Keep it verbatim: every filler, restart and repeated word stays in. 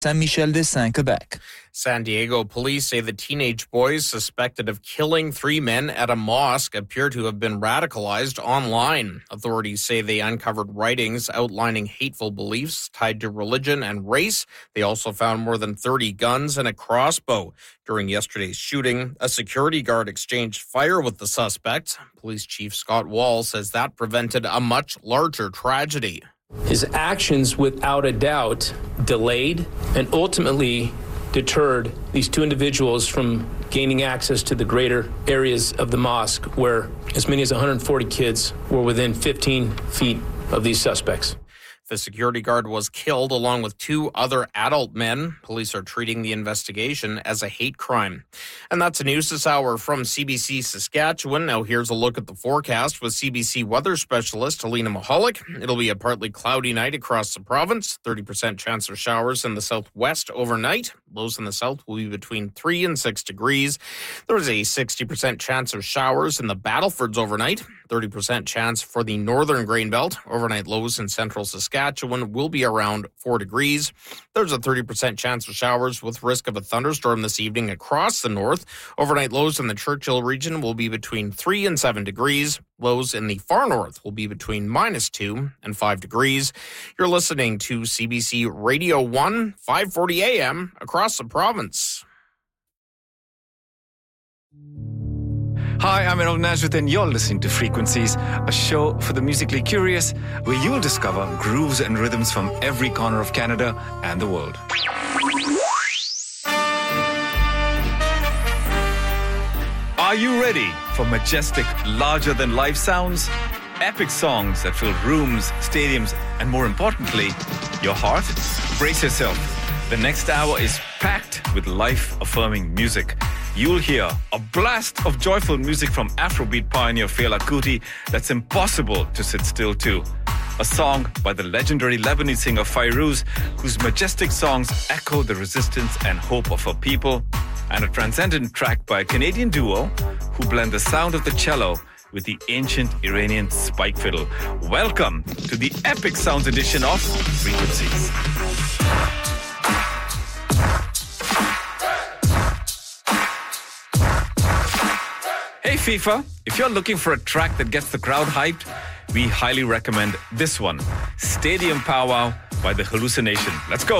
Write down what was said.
Saint-Michel-des-Saints, Quebec. San Diego police say the teenage boys suspected of killing three men at a mosque appear to have been radicalized online. Authorities say they uncovered writings outlining hateful beliefs tied to religion and race. They also found more than thirty guns and a crossbow. During yesterday's shooting, a security guard exchanged fire with the suspect. Police Chief Scott Wall says that prevented a much larger tragedy. His actions, without a doubt, delayed and ultimately deterred these two individuals from gaining access to the greater areas of the mosque, where as many as one hundred forty kids were within fifteen feet of these suspects. The security guard was killed along with two other adult men. Police are treating the investigation as a hate crime. And that's the news this hour from C B C Saskatchewan. Now here's a look at the forecast with C B C weather specialist Helena Mahalik. It'll be a partly cloudy night across the province. thirty percent chance of showers in the southwest overnight. Lows in the south will be between three and six degrees. There's a sixty percent chance of showers in the Battlefords overnight. thirty percent chance for the northern grain belt. Overnight lows in central Saskatchewan will be around four degrees. There's a thirty percent chance of showers with risk of a thunderstorm this evening across the north. Overnight lows in the Churchill region will be between three and seven degrees. Lows in the far north will be between minus two and five degrees. You're listening to C B C Radio one, five forty a.m. across the province. Hi, I'm Aaron Najat, and you're listening to Frequencies, a show for the musically curious, where you'll discover grooves and rhythms from every corner of Canada and the world. Are you ready for majestic, larger-than-life sounds? Epic songs that fill rooms, stadiums, and more importantly, your heart? Brace yourself. The next hour is packed with life-affirming music. You'll hear a blast of joyful music from Afrobeat pioneer Fela Kuti that's impossible to sit still to. A song by the legendary Lebanese singer Fairuz, whose majestic songs echo the resistance and hope of her people. And a transcendent track by a Canadian duo who blend the sound of the cello with the ancient Iranian spike fiddle. Welcome to the Epic Sounds edition of Frequencies. Hey FIFA, if you're looking for a track that gets the crowd hyped, we highly recommend this one, Stadium Powwow by The Hallucination. Let's go.